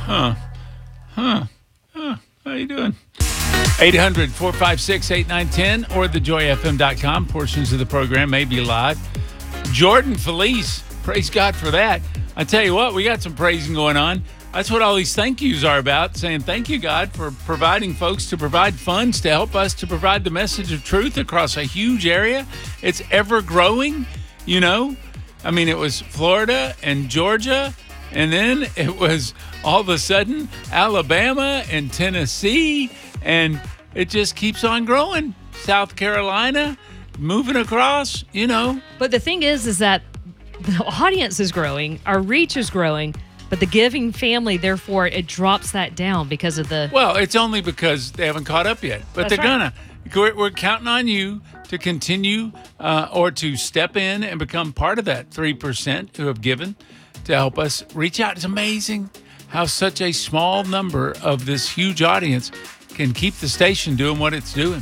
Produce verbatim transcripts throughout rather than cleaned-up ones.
Huh. Huh. Huh. How you doing? eight hundred, four five six, eight nine one zero or the joy f m dot com. Portions of the program may be live. Jordan Felice, praise God for that. I tell you what, we got some praising going on. That's what all these thank yous are about, saying thank you, God, for providing folks to provide funds to help us to provide the message of truth across a huge area. It's ever growing, you know. I mean, it was Florida and Georgia, and then it was all of a sudden Alabama and Tennessee, and it just keeps on growing. South Carolina, moving across, you know. But the thing is, is that the audience is growing, our reach is growing, but the giving family, therefore, it drops that down because of the... Well, it's only because they haven't caught up yet. But That's they're right. gonna. We're, we're counting on you to continue uh, or to step in and become part of that three percent who have given to help us reach out. It's amazing how such a small number of this huge audience can keep the station doing what it's doing.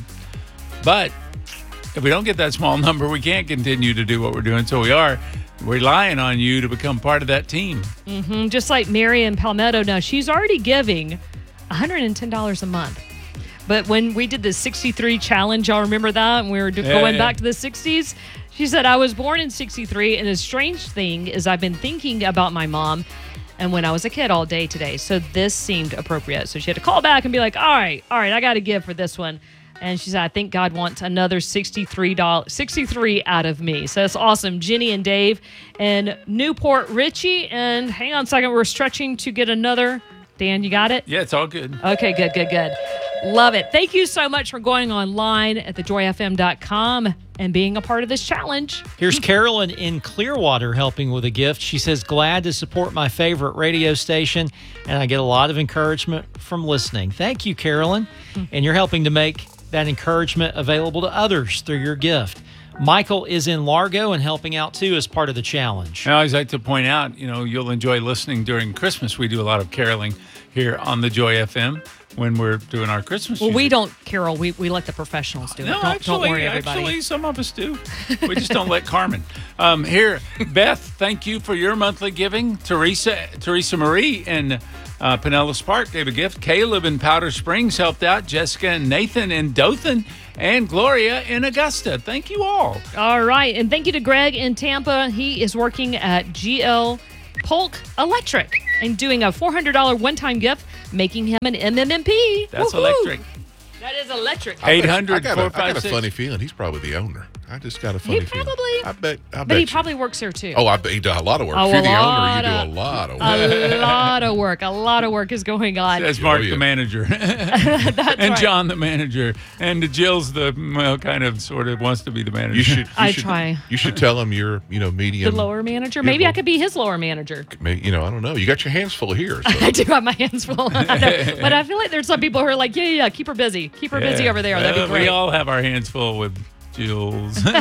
But if we don't get that small number, we can't continue to do what we're doing. So we are relying on you to become part of that team. Mm-hmm. Just like Marion Palmetto now, she's already giving one hundred ten dollars a month. But when we did the sixty-three challenge, y'all remember that? And we were do- Yeah, going yeah. back to the sixties. She said, I was born in sixty-three, and the strange thing is I've been thinking about my mom and when I was a kid all day today. So this seemed appropriate. So she had to call back and be like, all right, all right, I got to give for this one. And she said, I think God wants another sixty-three dollars, sixty-three out of me. So that's awesome. Jenny and Dave and Newport Richie. And hang on a second. We're stretching to get another. Dan, you got it? Yeah, it's all good. Okay, good, good, good. Love it. Thank you so much for going online at the joy f m dot com and being a part of this challenge. Here's Carolyn in Clearwater helping with a gift. She says, glad to support my favorite radio station, and I get a lot of encouragement from listening. Thank you, Carolyn. And you're helping to make that encouragement available to others through your gift. Michael is in Largo and helping out, too, as part of the challenge. I always like to point out, you know, you'll enjoy listening during Christmas. We do a lot of caroling here on the Joy F M when we're doing our Christmas Well, we music. don't carol. We we let the professionals do it. No, don't, actually, don't worry, everybody. actually, some of us do. We just don't let Carmen. Um, here, Beth, thank you for your monthly giving. Teresa, Teresa Marie in uh, Pinellas Park gave a gift. Caleb in Powder Springs helped out. Jessica and Nathan in Dothan. And Gloria in Augusta. Thank you all. All right. And thank you to Greg in Tampa. He is working at G L Polk Electric and doing a four hundred dollars one-time gift, making him an M M M P. That's Woo-hoo. electric. That is electric. eight hundred, I got, a, four I got five a six. funny feeling he's probably the owner. I just got a funny He feeling. probably- I bet. I bet. But he you. probably works there, too. Oh, I bet he does a lot of work. Oh, if you're a the owner, lot you do of- a lot of work. A lot of work. A lot of work is going on. That's Mark, Oh, yeah. the manager. That's and right. John, the manager. And Jill's the, well, kind of, sort of wants to be the manager. You should. You I should, try. You should tell him you're, you know, The medium. lower manager. Yeah, Maybe I well- could be his lower manager. may- You know, I don't know. You got your hands full here. So. I do have my hands full. I know. But I feel like there's some people who are like, yeah, yeah, yeah, keep her busy. Keep her busy Yeah. over there. That'd Well, be great. We all have our hands full with Jill's. So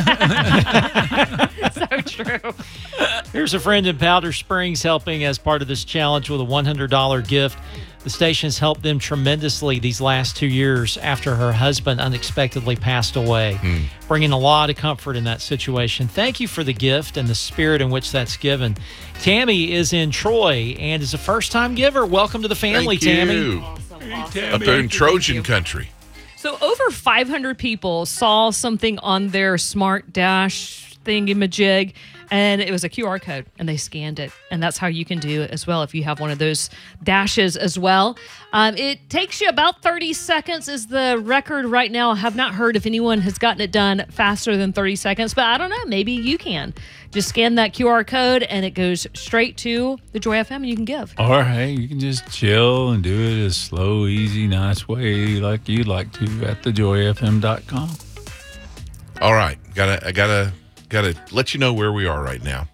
true. Here's a friend in Powder Springs helping as part of this challenge with a one hundred dollars gift. The station has helped them tremendously these last two years after her husband unexpectedly passed away, bringing a lot of comfort in that situation. Thank you for the gift and the spirit in which that's given. Tammy is in Troy and is a first-time giver. Welcome to the family, Thank Tammy. you. Tammy. Up there in Trojan country. So over five hundred people saw something on their smart dash thingy-majig, and it was a Q R code, and they scanned it. And that's how you can do it as well if you have one of those dashes as well. Um, it takes you about thirty seconds is the record right now. I have not heard if anyone has gotten it done faster than thirty seconds, but I don't know. Maybe you can. Just scan that Q R code, and it goes straight to the Joy F M, and you can give. Or, hey, you can just chill and do it a slow, easy, nice way like you'd like to at the joy f m dot com. All right, gotta. I gotta. Gotta let you know where we are right now.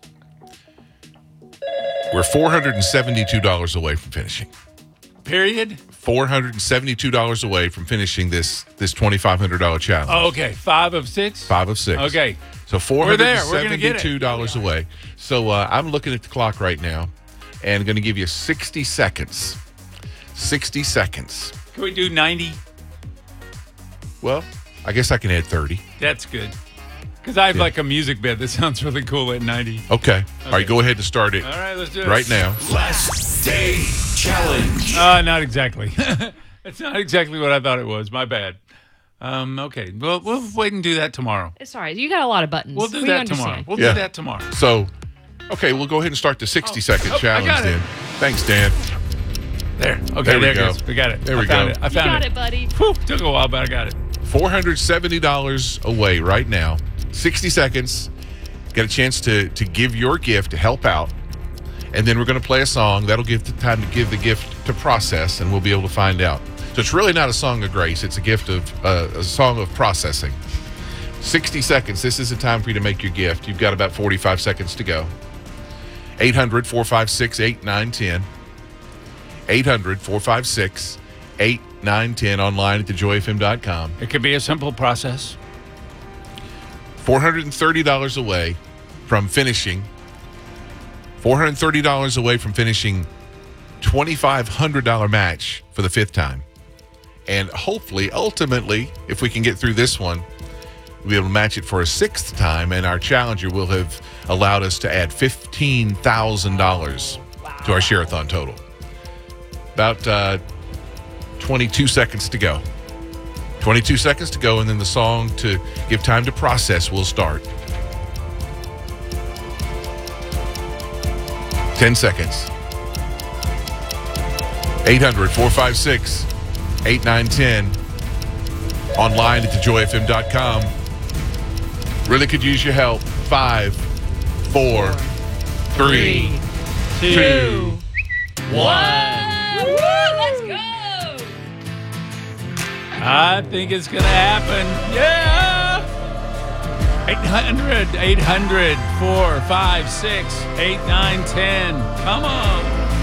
We're four hundred and seventy-two dollars away from finishing. Period? Four hundred and seventy-two dollars away from finishing this this twenty-five hundred dollars challenge. Oh, okay. Five of six? Five of six. Okay. So four We're hundred there. and We're gonna get it. seventy-two dollars away. So uh, I'm looking at the clock right now and going to give you sixty seconds. sixty seconds. Can we do ninety? Well, I guess I can add thirty. That's good. Because I have Yeah. like a music bed that sounds really cool at ninety. Okay. All right, go ahead and start it All right, let's do it. right now. Last stage. challenge. Uh, not exactly. That's not exactly what I thought it was. My bad. Um, okay. Well, we'll wait and do that tomorrow. It's all right. You got a lot of buttons. We'll do We that understand. tomorrow. We'll Yeah. do that tomorrow. So, okay, we'll go ahead and start the sixty-second oh, I challenge got it. then. Thanks, Dan. There. Okay, There we there, it go. goes. We got it. There I we found go. It. I You found got it. it, buddy. Whew, took a while, but I got it. four hundred seventy dollars away right now. sixty seconds. Get a chance to, to give your gift to help out. And then we're going to play a song. That'll give the time to give the gift to process, and we'll be able to find out. So it's really not a song of grace. It's a gift of uh, a song of processing. sixty seconds. This is the time for you to make your gift. You've got about forty-five seconds to go. eight hundred, four five six, eight nine one zero. eight hundred, four five six, eight nine one zero. Online at the joy f m dot com. It could be a simple process. four hundred thirty dollars away from finishing. four hundred thirty dollars away from finishing twenty-five hundred dollars match for the fifth time. And hopefully, ultimately, if we can get through this one, we'll be able to match it for a sixth time, and our challenger will have allowed us to add fifteen thousand dollars to our Share-a-thon total. About uh, twenty-two seconds to go. twenty-two seconds to go, and then the song to give time to process will start. ten seconds. eight hundred, four five six, eight nine one zero. Online at the joy f m dot com. Really could use your help. Five, four, three, two, one. Woo, let's go. I think it's going to happen. Yeah. eight hundred, eight hundred, four five six, eight nine one zero. Come on.